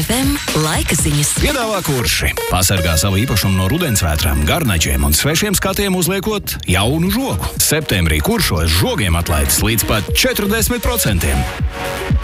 FM laika ziņas. Piedāvā Kurši. Pasargā savu īpašumu no rudensvētrām, garnaģiem un svešiem skatiem uzliekot jaunu žogu. Septembrī Kuršos žogiem atlaides līdz pat 40%.